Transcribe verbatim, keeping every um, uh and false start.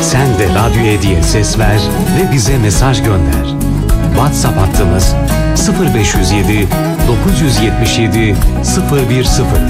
Sen de radyoya diye ses ver ve bize mesaj gönder. WhatsApp hattımız sıfır beş yüz yedi dokuz yüz yetmiş yedi sıfır bir sıfır.